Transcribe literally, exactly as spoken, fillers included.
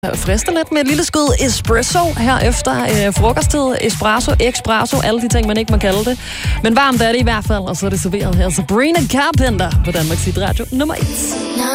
Frister lidt med et lille skud espresso her efter øh, frokosttid. Espresso, espresso, alle de ting, man ikke må kalde det. Men varmt er det i hvert fald, og så er det serveret her. Sabrina Carpenter på Danmarks Hitradio nummer et.